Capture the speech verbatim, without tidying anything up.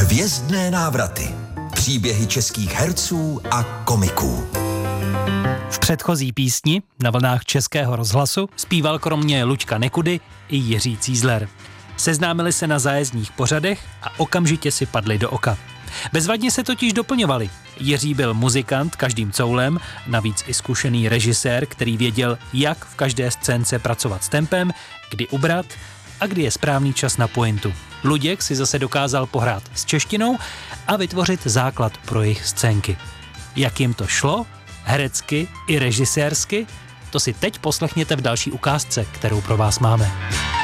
Hvězdné návraty. Příběhy českých herců a komiků. V předchozí písni na vlnách Českého rozhlasu zpíval kromě Luďka Nekudy i Jiří Cízler. Seznámili se na zájezdních pořadech a okamžitě si padli do oka. Bezvadně se totiž doplňovali. Jiří byl muzikant každým coulem, navíc i zkušený režisér, který věděl, jak v každé scénce pracovat s tempem, kdy ubrat a kdy je správný čas na pointu. Luděk si zase dokázal pohrát s češtinou a vytvořit základ pro jejich scénky. Jak jim to šlo, herecky i režisérsky, to si teď poslechněte v další ukázce, kterou pro vás máme.